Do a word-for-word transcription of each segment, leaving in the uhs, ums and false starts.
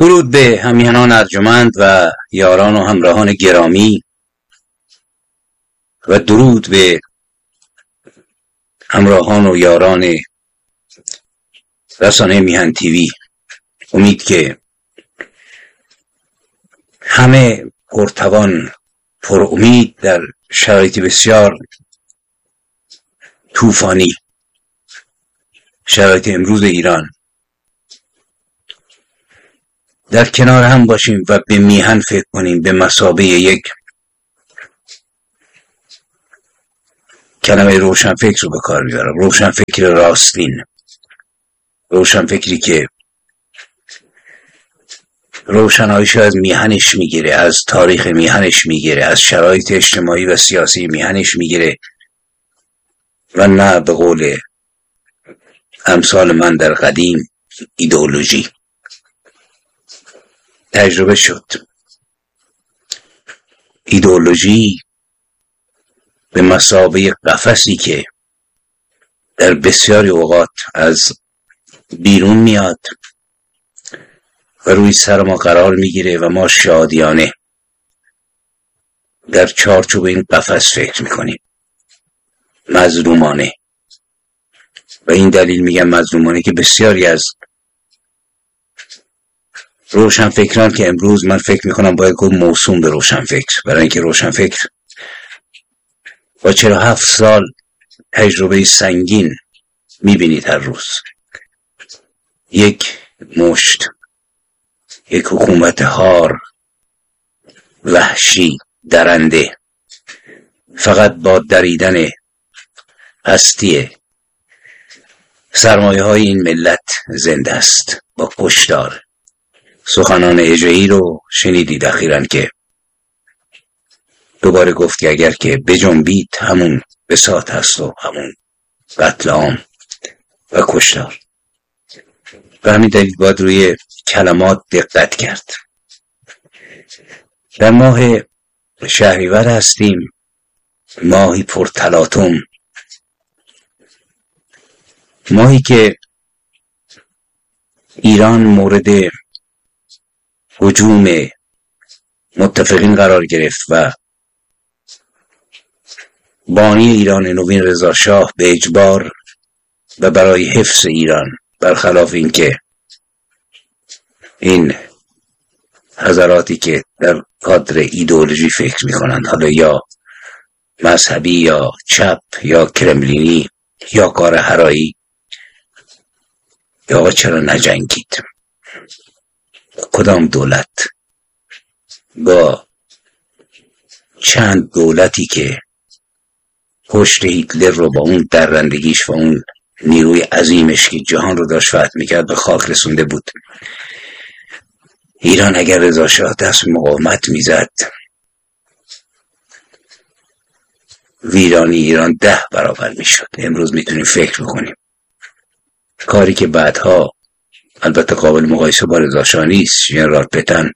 درود به همیهنان ارجمند و یاران و همراهان گرامی و درود به همراهان و یاران رسانه میهن تیوی. امید که همه پرتوان پر امید در شرایط بسیار طوفانی، شرایط امروز ایران، در کنار هم باشیم و به میهن فکر کنیم، به مثابه یک کلمه روشنفکر رو به کار میبرم، روشنفکر راستین، روشنفکری که روشناییش از میهنش میگیره، از تاریخ میهنش میگیره، از شرایط اجتماعی و سیاسی میهنش میگیره و نه به قول امثال من در قدیم ایدئولوژی. تجربه شد ایدئولوژی به مثابه قفسی که در بسیاری اوقات از بیرون میاد و روی سر ما قرار میگیره و ما شادیانه در چارچوب این قفس فکر میکنیم، مظلومانه. و این دلیل میگم مظلومانه که بسیاری از روشنفکران که امروز من فکر میکنم باید گفت موسوم به روشنفکر، برای اینکه روشنفکر با چهل و هفت سال تجربه سنگین میبینید هر روز یک مشت، یک حکومت هار، وحشی، درنده، فقط با دریدن هستی سرمایه های این ملت زنده است، با کشتار. سخنان اژه‌ای رو شنیدید اخیراً که دوباره گفت که اگر که بجنبید همون بساط هست و همون قتل عام و کشتار. و همین دلیل باید روی کلمات دقت کرد. در ماه شهریور هستیم، ماهی پرتلاطم، ماهی که ایران مورد هجوم متفقین قرار گرفت و بانی ایران نوین رضا شاه به اجبار و برای حفظ ایران، برخلاف اینکه این حضراتی که در کادر ایدئولوژی فکر میکنند، حالا یا مذهبی یا چپ یا کرملینی یا کار هرایی، یا آقا چرا نجنگید؟ کدام دولت با چند دولتی که پشت هیتلر رو با اون درندگیش و اون نیروی عظیمش که جهان رو داشت فتح میکرد به خاک رسونده بود، ایران اگر رضا شاه دست مقاومت میزد، ویرانی ایران ده برابر میشد. امروز میتونیم فکر بکنیم کاری که بعدها البته قابل مقایسه با رضا شاه نیست، ژنرال پتن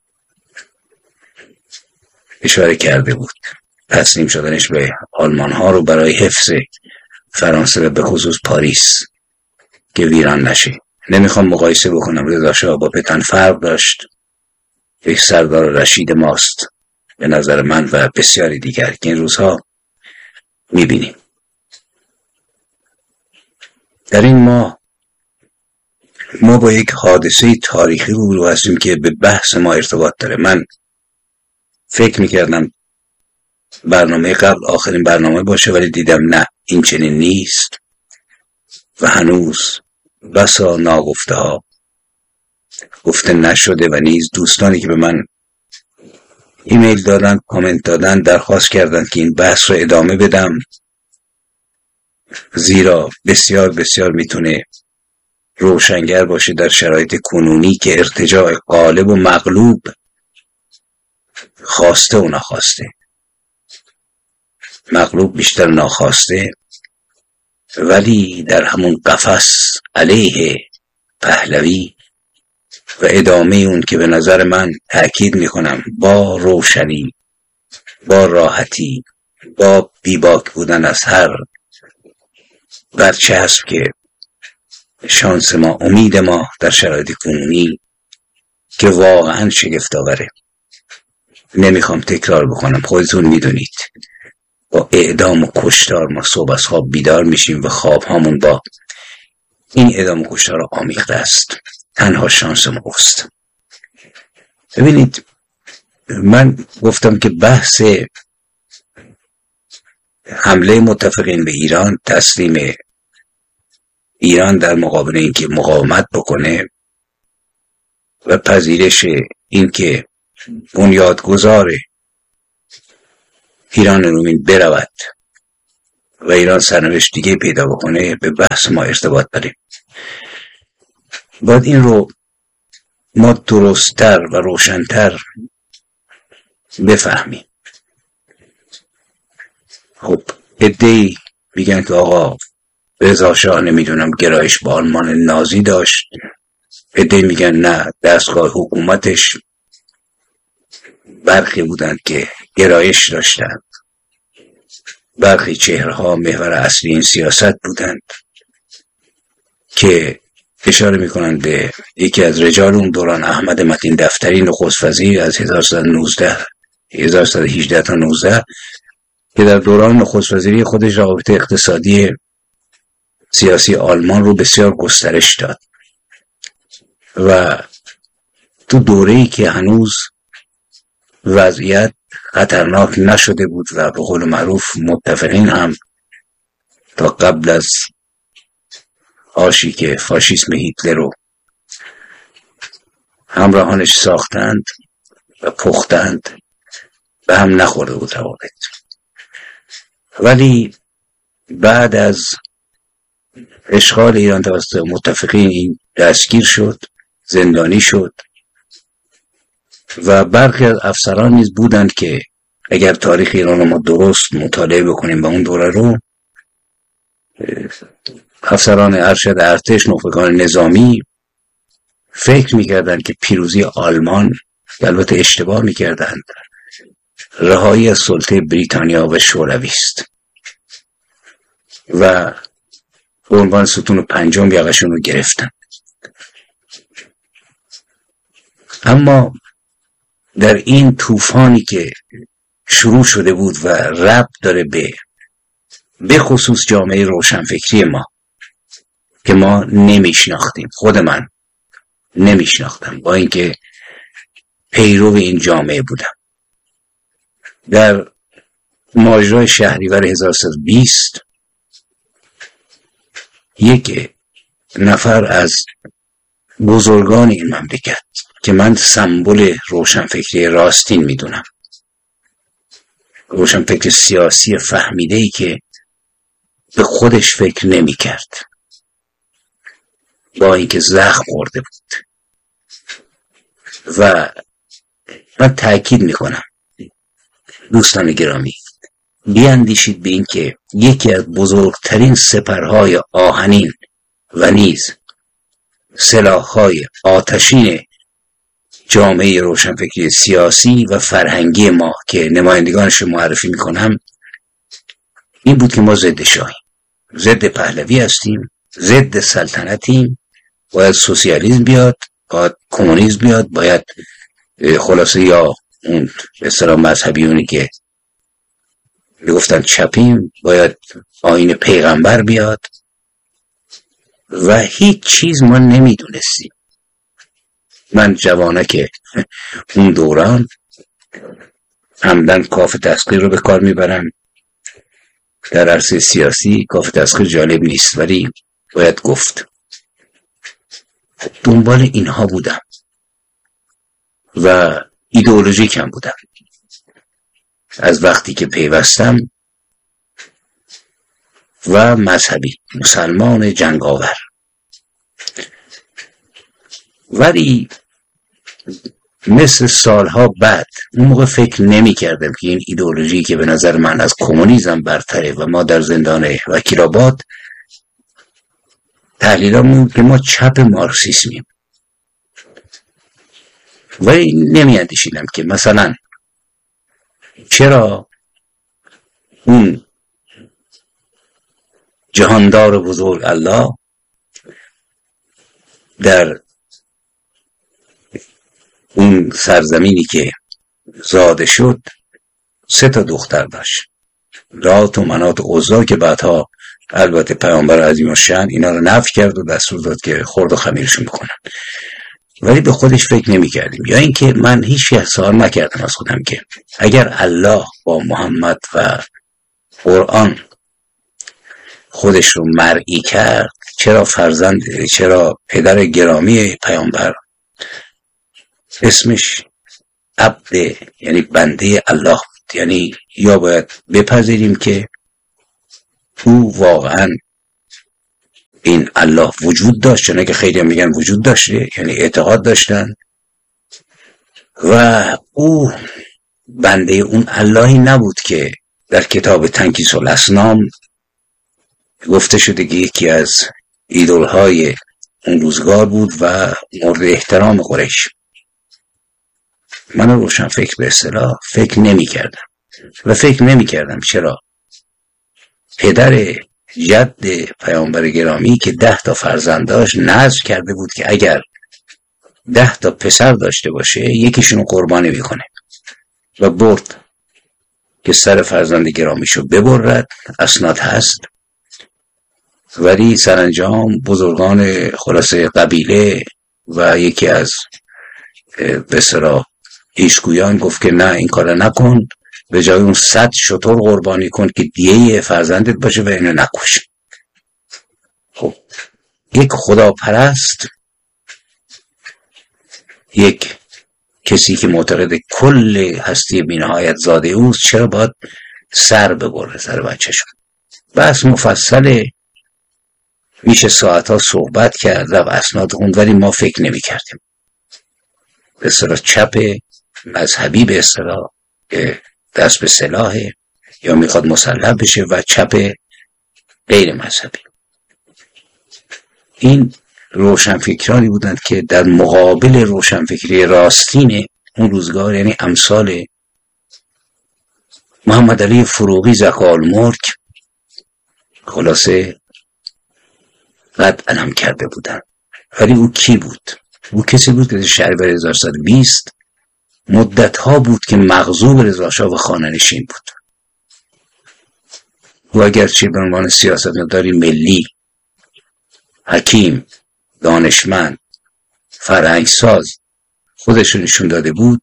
اشاره کرده بود، تسلیم شدنش به آلمان ها رو برای حفظ فرانسه و به خصوص پاریس که ویران نشه. نمیخوام مقایسه بکنم، رضا شاه با پتن فرق داشت، یک سردار رشید ماست به نظر من و بسیاری دیگر که این روزها میبینیم. در این ماه ما با یک حادثه تاریخی روبرو هستیم که به بحث ما ارتباط داره. من فکر میکردم برنامه قبل آخرین برنامه باشه، ولی دیدم نه، این چنین نیست و هنوز بسا ناگفته ها گفته نشده و نیز دوستانی که به من ایمیل دادن، کامنت دادن، درخواست کردن که این بحث رو ادامه بدم، زیرا بسیار بسیار میتونه روشنگر باشه در شرایط کنونی که ارتجاع غالب و مغلوب خواسته و ناخواسته، مغلوب بیشتر ناخواسته، ولی در همون قفس علیه پهلوی و ادامه اون که به نظر من تأکید میکنم با روشنی، با راحتی، با بیباک بودن از هر برچسب که شانس ما، امید ما در شرایط کنونی که واقعا شگفت‌آوره. نمیخوام تکرار بکنم، خودتون میدونید با اعدام و کشتار ما صبح از خواب بیدار میشیم و خواب هامون با این اعدام و کشتار آمیخته است. تنها شانس ما است. ببینید، من گفتم که بحث حمله متفقین به ایران، تسلیم ایران در مقابل اینکه مقاومت بکنه و پذیرش اینکه بنیادگذار ایران رومین برود و ایران سرنوشت دیگه پیدا بکنه، به بحث ما ارتباط داره. باید این رو ما درست‌تر و روشن‌تر بفهمیم. خب عده‌ای میگن که آقا رضا شاه نمیدونم گرایش به آلمان نازی داشت، عده‌ای میگن نه، دستگاه حکومتش برخی بودند که گرایش داشتند، برخی چهره‌ها محور اصلی این سیاست بودند که اشاره میکنند به یکی از رجال اون دوران، احمد متین دفتری، نخست وزیر از هزار و سیصد و نوزده هزار و سیصد و هجده تا نوزده، که در دوران نخست وزیری خودش روابط اقتصادی سیاسی آلمان رو بسیار گسترش داد و تو دوره‌ای که هنوز وضعیت خطرناک نشده بود و به قول معروف متفقین هم تا قبل از آشی که فاشیسم هیتلر رو همراهانش ساختند و پختند، به هم نخورده بود روابط. ولی بعد از اشغال ایران توسط متفقین این دستگیر شد، زندانی شد و برخی از افسران نیز بودند که اگر تاریخ ایران رو ما درست مطالعه بکنیم با اون دوره رو، افسران ارشد ارتش، نخبگان نظامی فکر میکردند که پیروزی آلمان، البته اشتباه میکردند، رهایی از سلطه بریتانیا و شوروی است و به عنوان ستون پنجم یقشون رو گرفتن. اما در این طوفانی که شروع شده بود و ربط داره به به خصوص جامعه روشنفکری ما که ما نمیشناختیم، خود من نمیشناختم با اینکه پیرو این جامعه بودم، در ماجرای شهریور هزار و سیصد و بیست یک نفر از بزرگان این مملکت که من سمبل روشنفکری راستین میدونم، روشنفکر سیاسی فهمیده‌ای که به خودش فکر نمی کرد، با اینکه زخم خورده بود. و من تأکید میکنم دوستان گرامی، بیاندیشید به این که یکی از بزرگترین سپرهای آهنین و نیز سلاح‌های آتشین جامعه روشنفکری سیاسی و فرهنگی ما که نمایندگانش معرفی میکنم این بود که ما ضد شاهیم، ضد پهلوی هستیم، ضد سلطنتیم، باید سوسیالیسم بیاد، باید کمونیسم بیاد، باید خلاصه یا اون به اصطلاح مذهبیونی که گفتن چپیم، باید آیین پیغمبر بیاد و هیچ چیز ما نمیدونستیم. من جوانک اون دوران عمدن کاف تسخیر رو به کار میبرم، در عرصه سیاسی کاف تسخیر جالب نیست ولی باید گفت دنبال اینها بودم و ایدئولوژیک هم بودم از وقتی که پیوستم و مذهبی مسلمان جنگاور. ولی مثل سالها بعد اون موقع فکر نمی کردم که این ایدئولوژی که به نظر من از کمونیسم برتره و ما در زندان وکیل‌آباد تحلیلمون که ما چپ مارکسیسمیم، ولی نمی اندیشیدم که مثلا چرا اون جهاندار بزرگ الله در اون سرزمینی که زاده شد سه تا دختر داشت، لات و منات و عزا، که بعدها البته پیامبر عظیم الشأن اینا رو نفی کرد و دستور داد که خرد و خمیرشون بکنن. ولی به خودش فکر نمی کردیم، یا اینکه من هیچ سوال نکردم از خودم که اگر الله با محمد و قرآن خودش رو مرئی کرد، چرا فرزند چرا پدر گرامی پیامبر اسمش عبد یعنی بنده الله بود؟ یعنی یا باید بپذیریم که او واقعا این الله وجود داشت، چون که خیلی هم میگن وجود داشته، یعنی اعتقاد داشتن، و او بنده اون اللهی نبود که در کتاب تنکیس الاصنام گفته شده که یکی از ایدولهای اون روزگار بود و مورد احترام قریش. من روشن فکر به اصطلاح فکر نمی کردم و فکر نمی کردم چرا پدر جد پیامبر گرامی که ده تا فرزند داشت نذر کرده بود که اگر ده تا پسر داشته باشه یکیشونو قربانی میکنه و برد که سر فرزند گرامیشو ببرد. اسناد هست، ولی سرانجام بزرگان خلاصه قبیله و یکی از به اصطلاح پیشگویان گفت که نه این کارو نکن، به جای اون صد شتر قربانی کن که دیه فرزندت باشه و اینو نکش. خب یک خداپرست، یک کسی که معتقد کل هستی بی‌نهایت زاده اوست، چرا باید سر ببره سر بچه‌شون؟ بس مفصله، میشه ساعتها صحبت کرد و اسناد خوند، ولی ما فکر نمی کردیم. به اصطلاح چپ مذهبی به اصطلاح دست به سلاحه یا میخواد مسلح بشه، و چپ غیر مذهبی. این روشنفکرانی بودند که در مقابل روشنفکری راستین اون روزگار، یعنی امثال محمد علی فروغی زکالملک، خلاصه قد علم کرده بودند. ولی او کی بود؟ او کسی بود که شهریور هزار و سیصد و بیست مدت ها بود که مغضوب رضا شاه و خانه‌نشین بود. او اگرچه به عنوان سیاستمداری ملی، حکیم، دانشمند، فرهنگساز خودش رو نشون داده بود،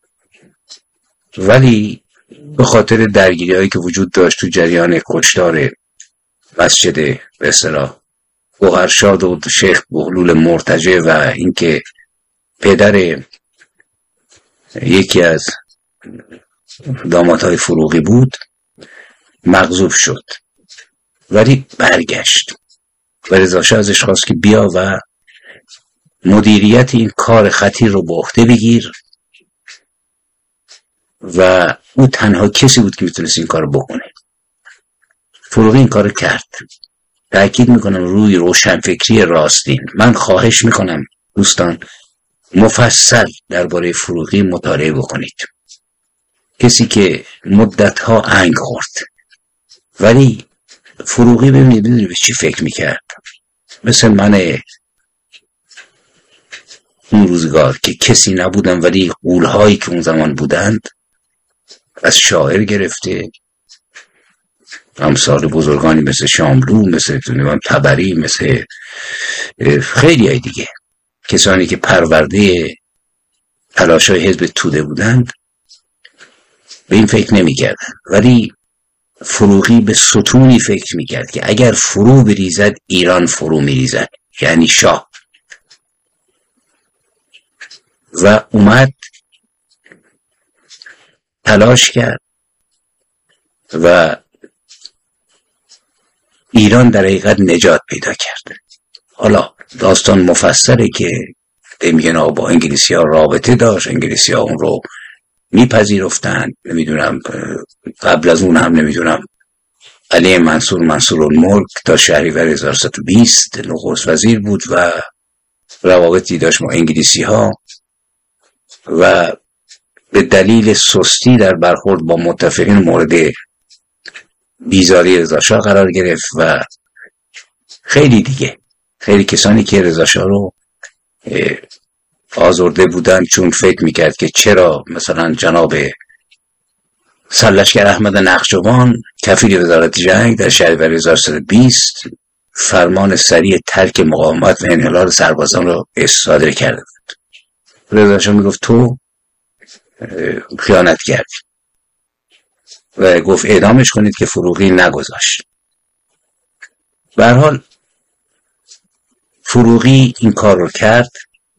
ولی به خاطر درگیری هایی که وجود داشت تو جریان کشتار مسجد به اصطلاح گوهرشاد و شیخ بهلول مرتجع و اینکه پدر یکی از دامادهای فروغی بود، مغضوب شد، ولی برگشت و رضا شاه ازش خواست که بیا و مدیریت این کار خطیر رو به عهده بگیر، و او تنها کسی بود که میتونست این کار بکنه. فروغی این کار کرد. تأکید میکنم روی روشنفکری راستین. من خواهش میکنم دوستان مفصل درباره فروغی مطالعه بکنید. کسی که مدتها انگ خورد، ولی فروغی ببینید ببینید به چی فکر میکرد. مثل من اون روزگار که کسی نبودم، ولی غولهایی که اون زمان بودند، از شاعر گرفته امثال بزرگانی مثل شاملو، مثل طبری، مثل خیلی های دیگه، کسانی که پرورده تلاشای حزب توده بودند، به این فکر نمی کردن. ولی فروغی به ستونی فکر می کرد که اگر فرو بریزد ایران فرو می ریزد، یعنی شاه. و اومد تلاش کرد و ایران در حقیقت نجات پیدا کرد. حالا داستان مفصله که میگن با انگلیسی ها رابطه داشت، انگلیسی ها اون رو میپذیرفتن، نمیدونم قبل از اون هم نمیدونم علی منصور منصور الملک تا شهریور هزار و سیصد و بیست نخست وزیر بود و روابطی داشت با انگلیسی ها، و به دلیل سستی در برخورد با متفقین مورد بیزاری رضا شاه قرار گرفت و خیلی دیگه، خیلی کسانی که رضا شاه رو آزرده بودن، چون فکر میکرد که چرا مثلا جناب سرلشکر احمد نقشبان کفیل وزارت جنگ در شهریور هزار و سیصد و بیست فرمان سریع ترک مقاومت و انحلال سربازان را صادر کرده بود. رضا شاه میگفت تو خیانت کردی و گفت اعدامش کنید که فروغی نگذاشت. به هر حال فروغی این کار رو کرد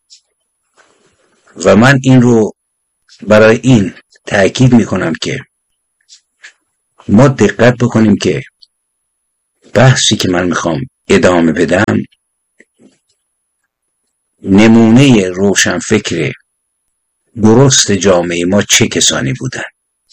و من این رو برای این تأکید میکنم که ما دقت بکنیم که بحثی که من میخوام ادامه بدم نمونه روشنفکر درست جامعه ما چه کسانی بودن؟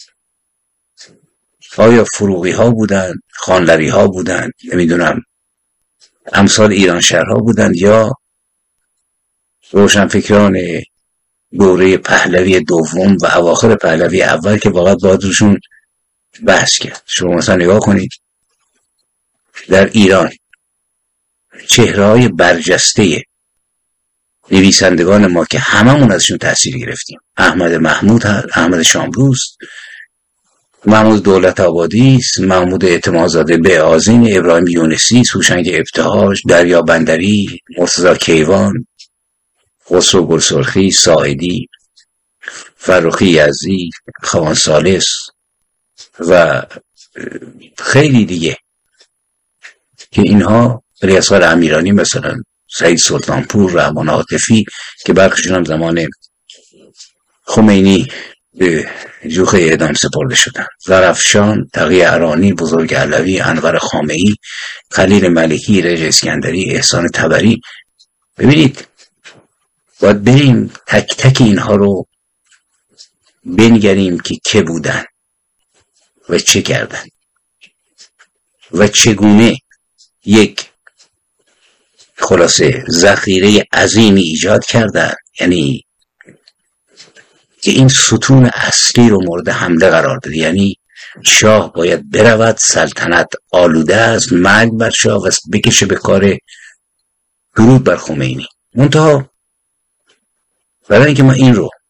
آیا فروغی ها بودن، خانلری ها بودن، نمیدونم امثال ایران شهرها بودن، یا روشنفکران دوره پهلوی دوم و اواخر پهلوی اول که واقعا باید روشون بحث کرد. شما مثلا نگاه کنید در ایران چهره‌های برجسته نویسندگان ما که هممون ازشون تأثیر گرفتیم، احمد محمود هست، احمد شامروز، محمود دولت آبادی است، محمود اعتمادزاده به آذین، ابراهیم یونسی، هوشنگ ابتهاج، دریا بندری، مرتضی کیوان، خسرو گلسرخی، ساعدی، فرخی یزدی، خوان ثالث و خیلی دیگه که اینها ریاض امیرانی، مثلا سعید سلطانپور، رحمان عاطفی که برخیشون هم زمان خمینی به جوخه اعدام سپرده شدن، زرافشان، تقی ارانی، بزرگ علوی، انور خامه‌ای، خلیل ملکی، رژه اسکندری، احسان طبری. ببینید باید بریم تک تک اینها رو بنگریم که که بودن و چه کردن و چگونه یک خلاصه ذخیره عظیمی ایجاد کردن، یعنی که این ستون اصلی رو مورد حمله قرار بده. یعنی شاه باید برود، سلطنت آلوده است، مرگ بر شاه و بکشه به کار درود بر خمینی. منتها برای اینکه ما این رو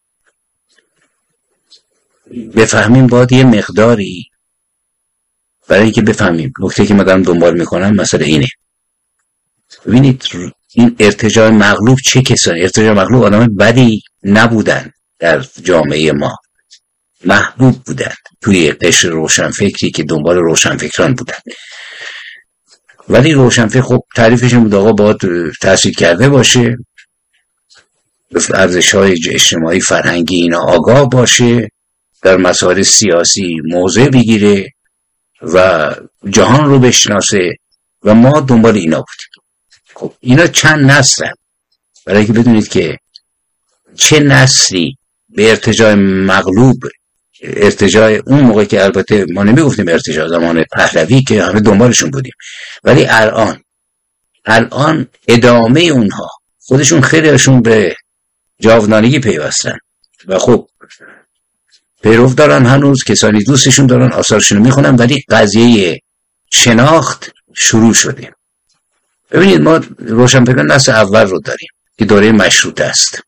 بفهمیم باید یه مقداری، برای اینکه بفهمیم نکته که من دارم دنبال میکنم مسئله اینه. ببینید این ارتجاع مغلوب چه کسانی؟ ارتجاع مغلوب آدم بدی نبودن، در جامعه ما محبوب بودن، توی قشر روشنفکری که دنبال روشنفکران بودن. ولی روشنفکر خب تعریفش این بود آقا باید تحصیل کرده باشه، به ارزش‌های اجتماعی فرهنگی اینا آگاه باشه، در مسائل سیاسی موضع بگیره و جهان رو بشناسه و ما دنبال اینا بودیم. خب اینا چند نسلن، برای که بدونید که چه نسلی به ارتجاع مغلوب، ارتجاع اون موقع که البته ما نمیگفتیم ارتجاع، زمان پهلوی که همه دنبالشون بودیم، ولی الان الان ادامه اونها خودشون خیلیشون به جاودانگی پیوستن و خب پیرو دارن، هنوز کسانی دوستشون دارن، آثارشون رو میخونن، ولی قضیه شناخت شروع شده. ببینید ما روشنفکران نسل اول رو داریم که دوره مشروطه است.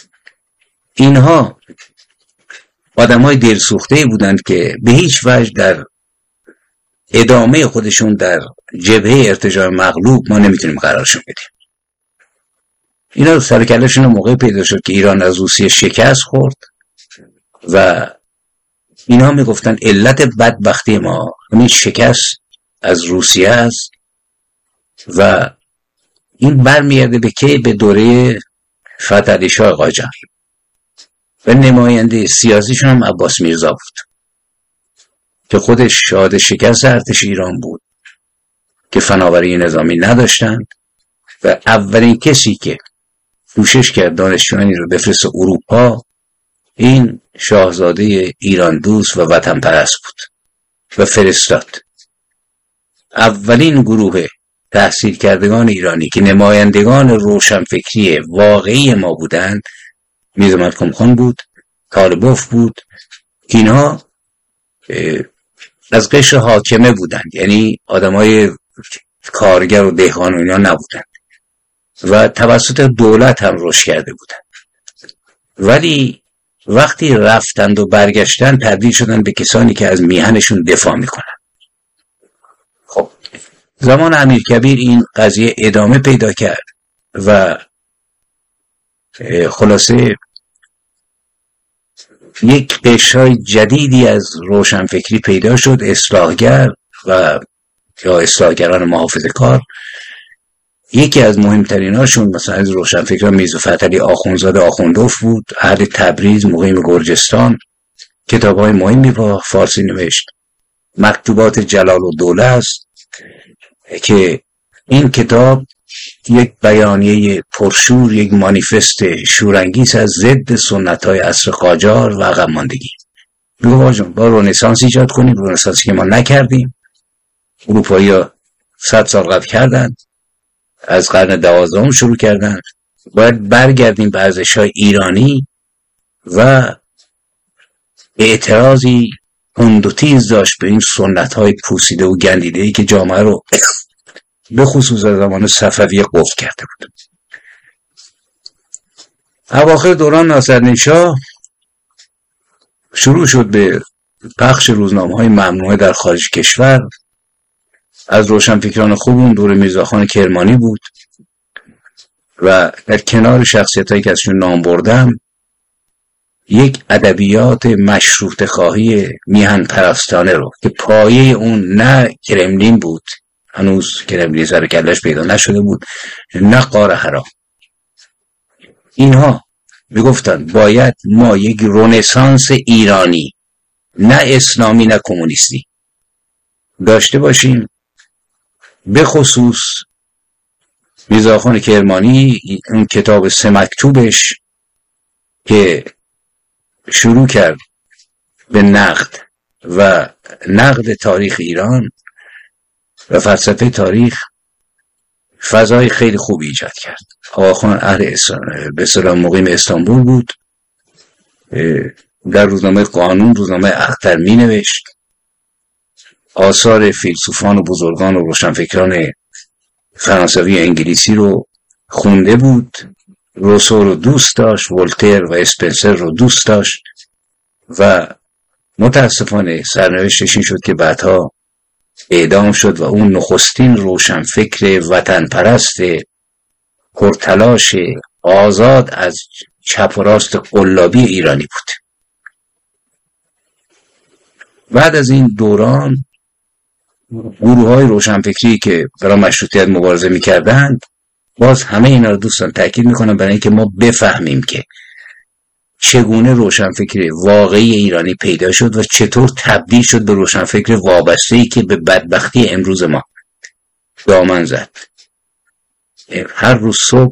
اینها آدمای دلسوخته بودند که به هیچ وجه در ادامه خودشون در جبهه ارتجاع مغلوب ما نمیتونیم قرارشون بدیم. اینا سرکلهشون موقع پیدا شد که ایران از روسیه شکست خورد و اینا میگفتن علت بدبختی ما همین شکست از روسیه است و این برمیگرده به کی؟ به دوره فتح علی شاه قاجار و نماینده سیاسیشون هم عباس میرزا بود که خودش شاهد شکست ارتش ایران بود که فناوری نظامی نداشتند و اولین کسی که کوشش کرد دانشجویانی رو بفرست اروپا این شاهزاده ایران دوست و وطن پرست بود و فرستاد. اولین گروه تحصیل کردگان ایرانی که نمایندگان روشنفکری واقعی ما بودند میرزا ملکم خان بود، طالبوف بود، که اینها از قشر حاکمه بودند، یعنی آدمای کارگر و دهقان و اینا نبودند و توسط دولت هم رشد کرده بودند. ولی وقتی رفتند و برگشتن تبدیل شدن به کسانی که از میهنشون دفاع میکنن. خب زمان امیرکبیر این قضیه ادامه پیدا کرد و خلاصه یک قشرهای جدیدی از روشنفکری پیدا شد، اصلاحگر و یا اصلاحگران محافظه‌کار. یکی از مهمترین هاشون مثلا از روشنفکران میرزا فتحعلی آخوندزاده آخوندوف بود، اهل تبریز، مقیم گرجستان. کتاب‌های مهمی با فارسی نوشت. مکتوبات جلال الدوله است که این کتاب یک بیانیه پرشور، یک مانیفست شورانگیز از ضد سنت‌های عصر قاجار و عقب ماندگی. میگه واجون با رنسانس ایجاد کنیم، رنسانسی که ما نکردیم، اروپایی‌ها صد سال قبل کردن، از قرن دوازدهم شروع کردن، باید برگردیم به ارزش‌های ایرانی و اعتراضی تند و تیز داشت به این سنت‌های پوسیده و گندیده‌ای که جامعه رو به خصوص از زمان صفویه قفل کرده بود. اواخر دوران ناصرالدین شاه شروع شد به پخش روزنامه‌های ممنوعه در خارج کشور. از روشنفکران خوب اون دوره میرزاخان کرمانی بود و در کنار شخصیتایی که ازشون نام بردم یک ادبیات مشروطه خواهی میهن پرستانه رو که پایه اون نه کرملین بود، هنوز کرملین سر کلش پیدا نشده بود، نه غار حرا، اینها میگفتن باید ما یک رنسانس ایرانی، نه اسلامی نه کمونیستی، داشته باشیم. به خصوص میرزاخان کرمانی اون کتاب سه مکتوبش که شروع کرد به نقد و نقد تاریخ ایران و فلسفه تاریخ، فضای خیلی خوبی ایجاد کرد. آقاخان اهل به اصطلاح مقیم استانبول بود، در روزنامه قانون، روزنامه اختر می نوشت، آثار فیلسوفان و بزرگان و روشنفکران فرانسوی و انگلیسی رو خونده بود، روسو رو دوست داشت، ولتر و اسپنسر رو دوست داشت و متاسفانه سرنوشتش این شد که بعدها اعدام شد و اون نخستین روشنفکر وطن پرست پرتلاش آزاد از چپ و راست قلابی ایرانی بود. بعد از این دوران گروه های روشنفکری که برای مشروطیت مبارزه میکردند باز همه اینا رو دوستان تاکید میکنم برای اینکه ما بفهمیم که چگونه روشنفکر واقعی ایرانی پیدا شد و چطور تبدیل شد به روشنفکر وابسته‌ای که به بدبختی امروز ما دامن زد. هر روز صبح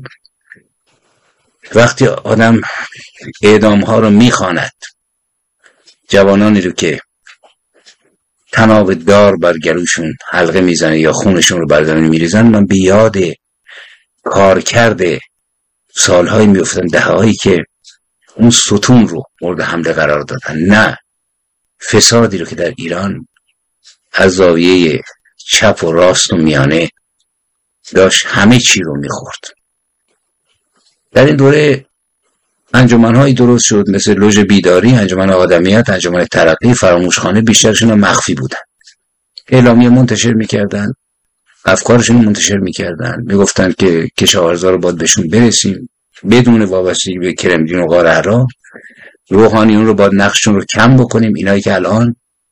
وقتی آدم اعدام ها رو میخواند، جوانانی رو که تناب دار بر گلوشون حلقه میزنه یا خونشون رو بر زمین میریزن، من به یاد کار کرده سالهایی میفتن، دههایی که اون ستون رو مورد حمله قرار دادن، نه فسادی رو که در ایران از زاویه چپ و راست و میانه داشت همه چی رو میخورد. در این دوره انجمن‌هایی درست شد مثل لوژ بیداری، انجمن آدمیت، انجمن ترقی، فراموشخانه، بیشترشون مخفی بودن. اعلامیه منتشر میکردن، افکارشون منتشر میکردن، میگفتن که کشاورزا رو باید بهشون برسیم بدون وابستگی به کرملین و غار حرا، روحانیون رو باید نقششون رو کم بکنیم، اینایی که الان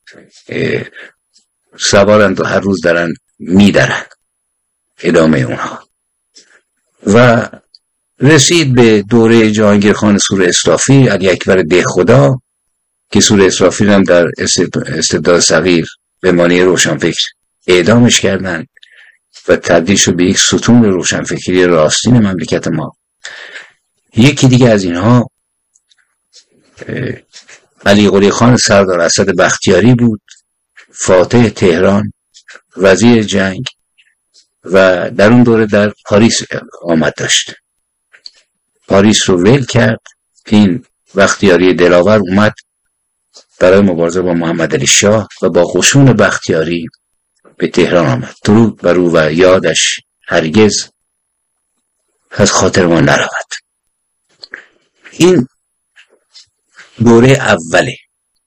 سوارند و هر روز دارن میدرن، ادامه اونها. و رسید به دوره جهانگیر خان سور اسرافیل، علی اکبر دهخدا که سور اسرافیل هم در استبداد صغیر به معنی روشنفکر اعدامش کردن و تبدیل شد به یک ستون روشنفکری راستین مملکت ما. یکی دیگه از اینها علی قلی خان سردار اسد بختیاری بود، فاتح تهران، وزیر جنگ و در اون دوره در پاریس آمد داشت. پاریس رو ول کرد. این بختیاری دلاور اومد برای مبارزه با محمد علی شاه و با قشون بختیاری به تهران آمد. درود بر او و یادش هرگز از خاطر ما نرود. این دوره اوله.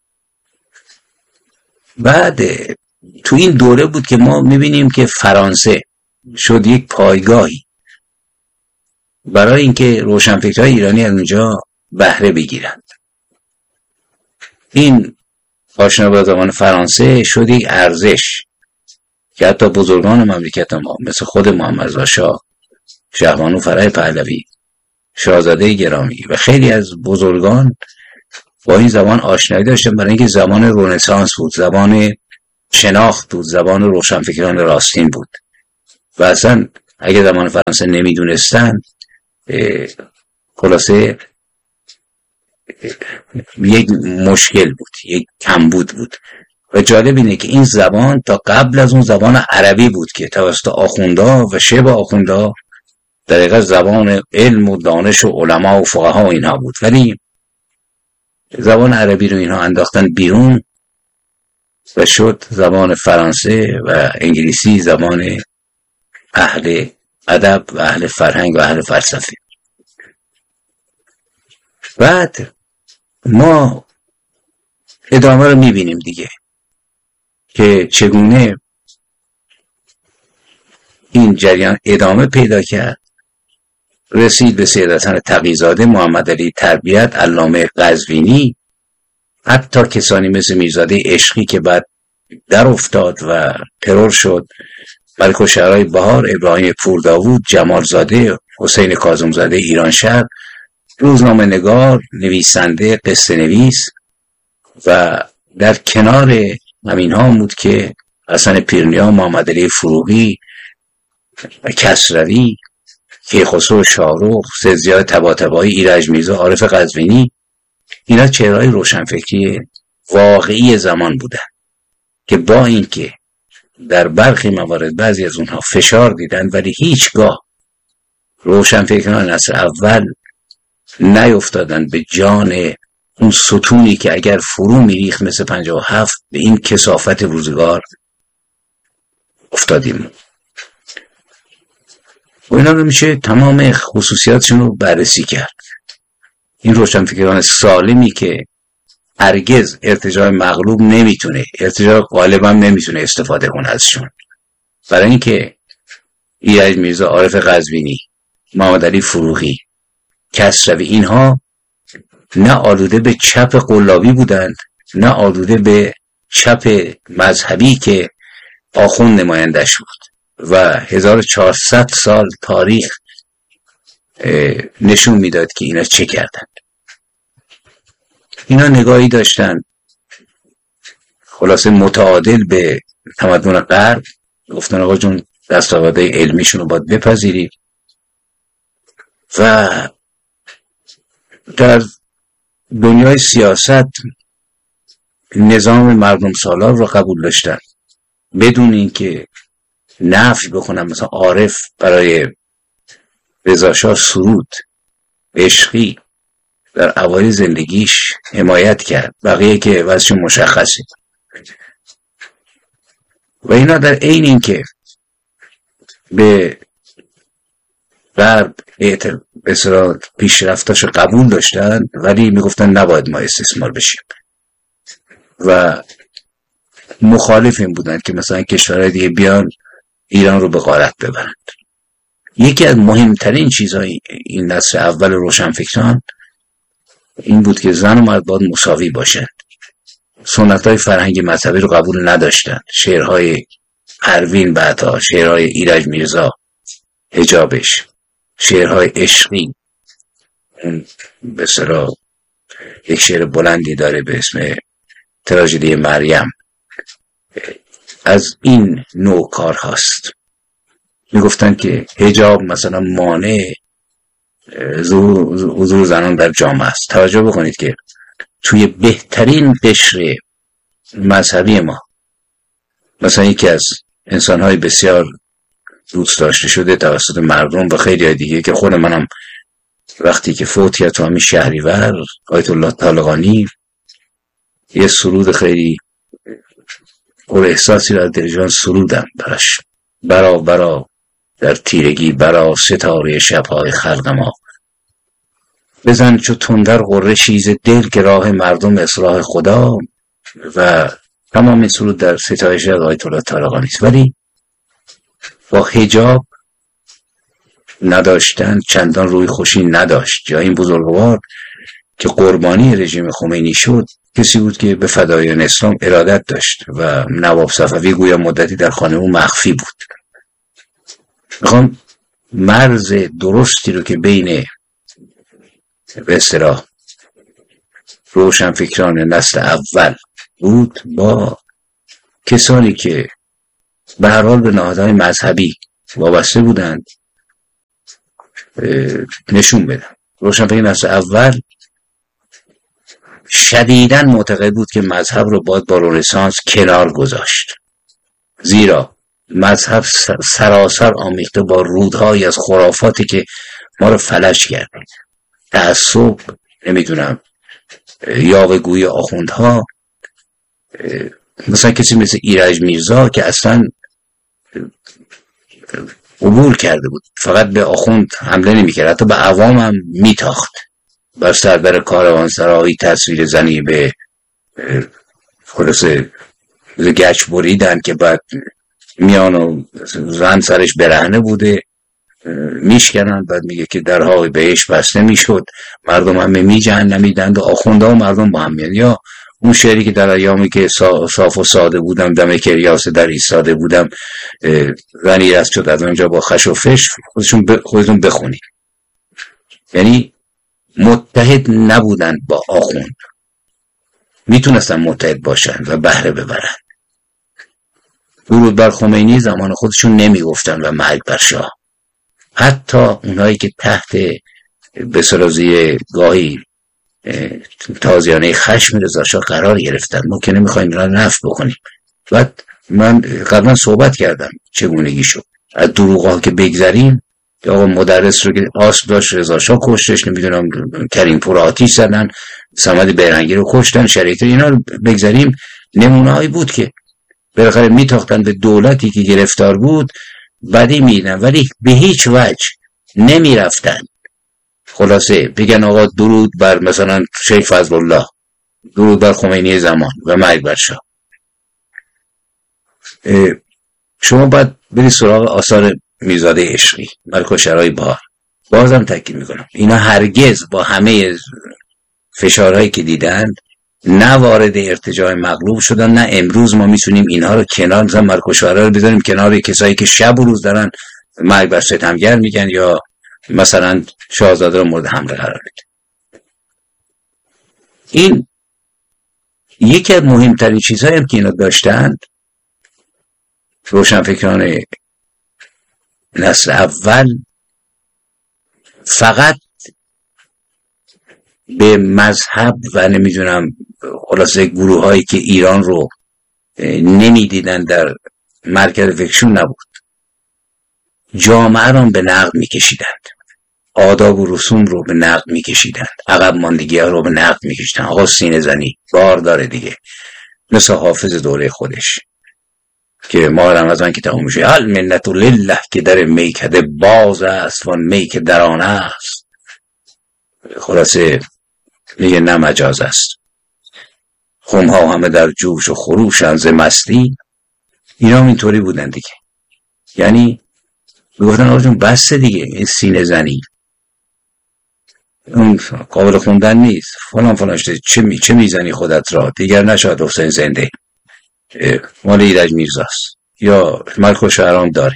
بعد تو این دوره بود که ما میبینیم که فرانسه شد یک پایگاهی برای اینکه روشنفکرهای ایرانی از اونجا بهره بگیرند. این آشنا با زبان فرانسه شد یک ارزش که حتی بزرگان مملکت ما مثل خود محمد رضا شاه، شهبانو فرح پهلوی، شاهزاده گرامی و خیلی از بزرگان با این زبان آشنایی داشتن، برای اینکه زبان رنسانس بود، زبان شناخت بود، زبان روشنفکران راستین بود. و اصلا اگه زبان فرانسه نمیدونستن خلاصه یک مشکل بود، یک کمبود بود. و جالب اینه که این زبان تا قبل از اون زبان عربی بود که توسط آخوندا و شبه آخوندا در حقیقت زبان علم و دانش و علما و فقها و اینها بود، ولی زبان عربی رو اینها انداختن بیرون و شد زبان فرانسه و انگلیسی زبان اهل ادب و اهل فرهنگ و اهل فلسفه. بعد ما ادامه رو میبینیم دیگه که چگونه این جریان ادامه پیدا کرد، رسید به سید حسن تقی‌زاده، محمد علی تربیت، علامه قزوینی، حتی کسانی مثل میرزاده عشقی که بعد در افتاد و ترور شد، ملک الشعرای بهار، ابراهیم پورداوود، جمال زاده، حسین کاظمزاده ایرانشهر، روزنامه نگار، نویسنده، قصه نویس. و در کنار همین ها بود که حسن پیرنیا، محمد علی فروغی، کسروی، کیخسرو شاهرخ، سید ضیاء طباطبایی، ایرج میرزا، عارف قزوینی، اینا چهره‌های روشنفکری واقعی زمان بودن که با اینکه در برخی موارد بعضی از اونها فشار دیدن، ولی هیچگاه روشنفکران عصر اول نیفتادن به جان اون ستونی که اگر فرو میریخت مثل پنجاه و هفت به این کثافت روزگار افتادیم. و اینا رو میشه تمام خصوصیاتشون رو بررسی کرد. این روشنفکران سالمی که هرگز ارتجاع مغلوب نمیتونه، ارتجاع غالب هم نمیتونه استفاده کنه ازشون، برای اینکه ایرج میرزا، عارف قزوینی، محمد علی فروغی، کسروی، اینها نه آلوده به چپ قلابی بودند، نه آلوده به چپ مذهبی که آخوند نمایندش بود. و هزار و چهارصد سال تاریخ نشون میداد که اینا چه کردند. اینا نگاهی داشتن خلاصه متعادل به تمدن غرب، گفتن آقا جون دستاوردهای علمیشون رو باید بپذیرید و در دنیای سیاست نظام مردم سالار رو قبول داشتن بدون اینکه نفی بکنن. مثلا عارف برای رضا شاه سرود عشقی در اوایل زندگیش حمایت کرد، بقیه که وضعشون مشخصه. و اینا در عین این که به غرب اعتراض پیشرفتاشو قبول داشتن، ولی میگفتن نباید ما استثمار بشیم و مخالف این بودن که مثلا کشورهای دیگه بیان ایران رو به غارت ببرند. یکی از مهمترین چیزهای این نسل اول روشنفکران این بود که زن و مرد باید مساوی باشند. سنت‌های فرهنگ مذهبی رو قبول نداشتن. شعرهای پروین، بعدها شعرهای ایرج میرزا، حجابش، شعرهای عشقی، به اصطلاح یک شعر بلندی داره به اسم تراژدی مریم، از این نوع کار هست. میگفتن که حجاب مثلا مانع حضور زنان در جامعه است. توجه بکنید که توی بهترین قشر مذهبی ما، مثلا یکی از انسان‌های بسیار دوست داشته شده توسط مردم و خیلی دیگه که خود منم وقتی که فوت کرد تو همین شهریور، آیت الله طالقانی، یه سرود خیلی پر احساسی رو از دل سرودم براش: برا برا در تیرگی برا ستاره شب‌های خلق ما، بزن چو تندر غره شیز دل که راه مردم اصلاح خدا و تمام این سرود در ستایش از آیت الله طالقانی است. ولی با حجاب نداشتن چندان روی خوشی نداشت. یا این بزرگوار که قربانی رژیم خمینی شد کسی بود که به فدایان اسلام ارادت داشت و نواب صفوی گویا مدتی در خانه او مخفی بود. میخوام مرز درستی رو که بین به اصطلاح روشنفکران نسل اول بود با کسانی که به هر حال به نهادهای مذهبی وابسته بودند نشون بدن. روشنفکر نسل اول شدیداً معتقد بود که مذهب رو باید با رنسانس کنار گذاشت، زیرا مذهب سراسر آمیخته با رودهایی از خرافاتی که ما رو فلج کرد. تعصب، نمیدونم یاوه‌گویی آخوندها، مثلا کسی مثل ایرج میرزا که اصلا عبور کرده بود، فقط به آخوند حمله نمی‌کرد، حتی به عوام هم میتاخت. بر سربر کاروانسرایی تصویر زنی به خلاصه گچ بریدن که بعد میان و زن سرش برهنه بوده میشکنن، بعد میگه که درهای بهش بسته میشد، مردم همه می جهنمیدند و آخونده و مردم با هم میاد. یا اون شعری که در ایامی که صاف و ساده بودم دم کریاس در ایستاده بودم زنی رست شد از اونجا با خش و فش، خودشون ب... خودتون بخونید. یعنی متحد نبودن با آخوند، میتونستن متحد باشن و بهره ببرن. درود بر خمینی زمان خودشون نمیگفتن و مرگ بر شاه. حتی اونایی که تحت بسرازی گاهی تازیانه خشم رضا شاه قرار گرفتن، ما که نمیخوایم اینا رو نفی بکنیم. بعد من قبلا صحبت کردم چگونگی شد. از دروغ‌ها که بگذریم، آقا مدرس رو که آسب داشت رضا شاه کشتش، نمیدونم کریم پور آتیش زدن، صمد بیرنگی رو کشتن، شریعت اینا رو بگذریم، نمونه‌هایی بود که بالاخره میتاختن به دولتی که گرفتار بود بدی میدن، ولی به هیچ وجه نمیرفتن خلاصه بگن آقا درود بر مثلا شیخ فضل الله، درود بر خمینی زمان و مرگ بر شاه. شما باید برید سراغ آثار میرزاده عشقی، ملک الشعرای بهار. بازم تاکید میکنم اینا هرگز با همه فشارهایی که دیدند نه وارد ارتجاع مغلوب شدن، نه امروز ما میتونیم اینها رو کنار مثلا ملک الشعرا رو بذاریم کنار کسایی که شب و روز دارن مرگ بر ستمگر میگن یا مثلا شاهزاده رو مورد حمله قرار میدن. این یکی از مهمترین چیزهایی هم که اینا داشتند روشنفکران نسل اول، فقط به مذهب و نمیدونم خلاصه گروه هایی که ایران رو نمیدیدن در مرکز فکرشون نبود، جامعه رو به نقد میکشیدند، آداب و رسوم رو به نقد میکشیدند، عقب ماندگی ها رو به نقد میکشیدند. آقا سینه زنی بار داره دیگه، مثل حافظ دوره خودش که ما رمضان که تمام میشه المنت لله که در میکده باز است وان می که در آن است، خلاصه میگه نه مجاز است، خمها همه در جوش و خروشن ز مستی. اینا هم اینطوری بودن دیگه، یعنی میگفتن آقا جون بسته دیگه این سینه زنی اون قابل خوندن نیست، فلان فلان شده، چه, می... چه میزنی خودت را دیگر نشاید حسین زنده، مال ایرج میرزاست یا ملک الشعرا داره.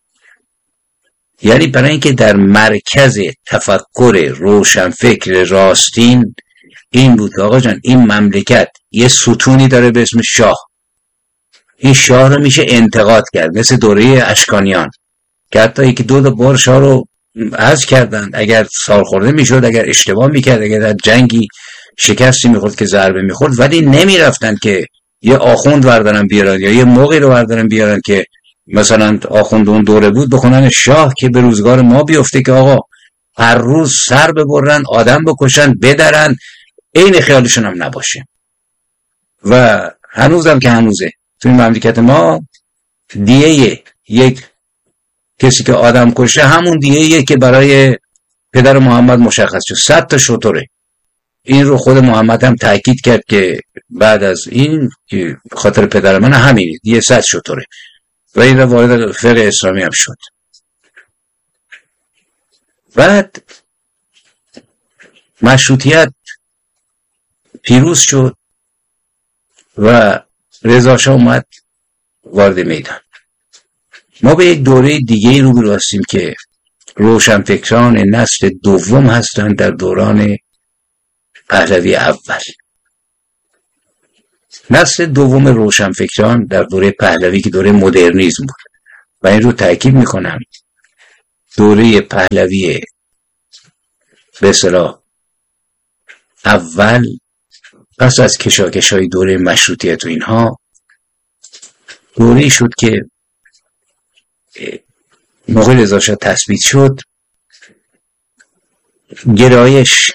یعنی برای اینکه در مرکز تفکر روشنفکر راستین این بود آقا جان این مملکت یه ستونی داره به اسم شاه، این شاه رو میشه انتقاد کرد، مثل دوره اشکانیان که حتی یکی دو تا بار شاه رو عزل کردند، اگر سالخورده میشد، اگر اشتباه میکرد، اگر در جنگی شکستی میخورد که ضربه میخورد، ولی نمیرفتن که یه آخوند وردارن بیارن یا یه موقعی رو وردارن بیارن که مثلا آخوند اون دوره بود بخونن شاه که به روزگار ما بیفته که آقا هر روز سر ببرن، آدم بکشن، بدرن، این خیالشون هم نباشه. و هنوزم که هنوزه توی مملکت ما دیه یک کسی که آدم کشه همون دیه که برای پدر محمد مشخص شد صد تا شطوره. این رو خود محمد هم تاکید کرد که بعد از این که خاطر پدر من همین یه صد شطوره و این رو وارد فقه اسلامی هم شد. بعد مشروطیت پیروز شد و رضا شاه اومد وارد میدان. ما به یک دوره دیگه روبرو هستیم که روشنفکران نسل دوم هستند در دوران پهلوی اول. نسل دوم روشنفکران در دوره پهلوی که دوره مدرنیسم بود و این رو تاکید میکنم دوره پهلوی به اصطلاح اول پس از کشاکش‌های دوره مشروطیت و اینها دوره‌ای شد که موقع رضا شاه تثبیت شد گرایش